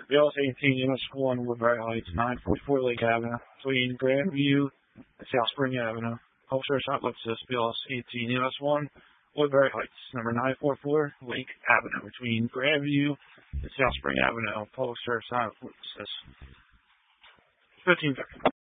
BLS 18 Unit 1, Woodbury Heights, 944 Lake Avenue, between Grandview and South Spring Avenue. Postal service Lexus, BLS 18 Unit 1, Woodbury Heights, number 944 Lake Avenue, between Grandview and South Spring Avenue. Postal service Lexus. 15